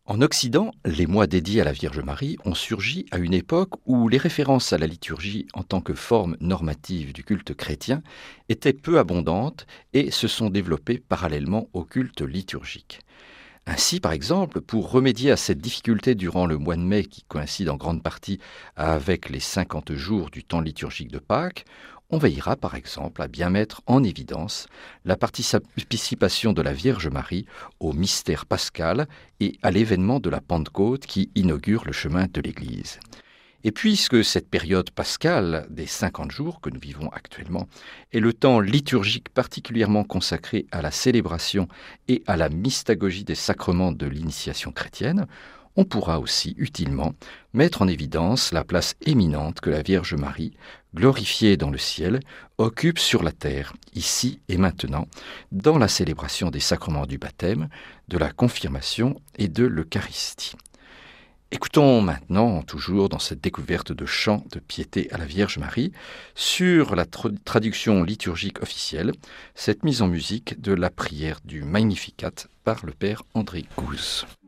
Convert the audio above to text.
En Occident, les mois dédiés à la Vierge Marie ont surgi à une époque où les références à la liturgie en tant que forme normative du culte chrétien étaient peu abondantes et se sont développées parallèlement au culte liturgique. Ainsi, par exemple, pour remédier à cette difficulté durant le mois de mai qui coïncide en grande partie avec les 50 jours du temps liturgique de Pâques, on veillera par exemple à bien mettre en évidence la participation de la Vierge Marie au mystère pascal et à l'événement de la Pentecôte qui inaugure le chemin de l'Église. Et puisque cette période pascale des 50 jours que nous vivons actuellement est le temps liturgique particulièrement consacré à la célébration et à la mystagogie des sacrements de l'initiation chrétienne, on pourra aussi utilement mettre en évidence la place éminente que la Vierge Marie, glorifiée dans le ciel, occupe sur la terre, ici et maintenant, dans la célébration des sacrements du baptême, de la confirmation et de l'Eucharistie. Écoutons maintenant, toujours dans cette découverte de chants de piété à la Vierge Marie, sur la traduction liturgique officielle, cette mise en musique de la prière du Magnificat par le Père André Gouze.